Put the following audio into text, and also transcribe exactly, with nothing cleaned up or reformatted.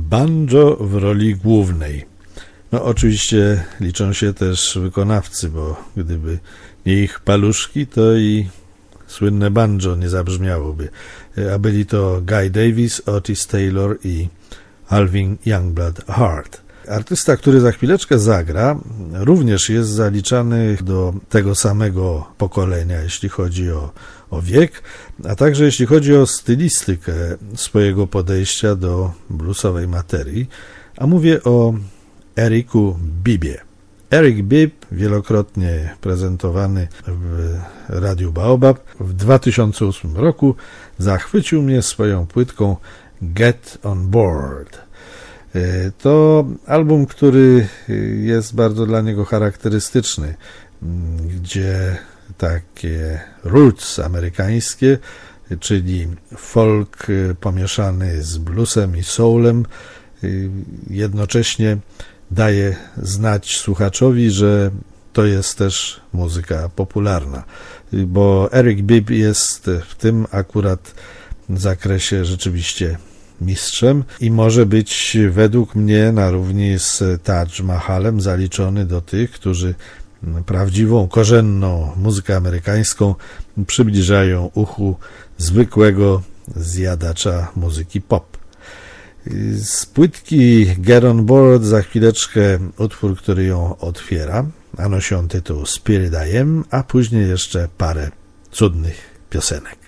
banjo w roli głównej. No oczywiście liczą się też wykonawcy, bo gdyby nie ich paluszki, to i słynne banjo nie zabrzmiałoby. A byli to Guy Davis, Otis Taylor i Alvin Youngblood Hart. Artysta, który za chwileczkę zagra, również jest zaliczany do tego samego pokolenia, jeśli chodzi o, o wiek, a także jeśli chodzi o stylistykę swojego podejścia do bluesowej materii, a mówię o Ericu Bibbie. Eric Bibb, wielokrotnie prezentowany w Radiu Baobab, w dwa tysiące ósmym roku zachwycił mnie swoją płytką Get on Board. To album, który jest bardzo dla niego charakterystyczny, gdzie takie roots amerykańskie, czyli folk pomieszany z bluesem i soulem, jednocześnie daje znać słuchaczowi, że to jest też muzyka popularna, bo Eric Bibb jest w tym akurat zakresie rzeczywiście mistrzem i może być według mnie na równi z Taj Mahalem zaliczony do tych, którzy prawdziwą, korzenną muzykę amerykańską przybliżają uchu zwykłego zjadacza muzyki pop. Z płytki Get on Board za chwileczkę utwór, który ją otwiera, a nosi on tytuł Spirit I Am, a później jeszcze parę cudnych piosenek.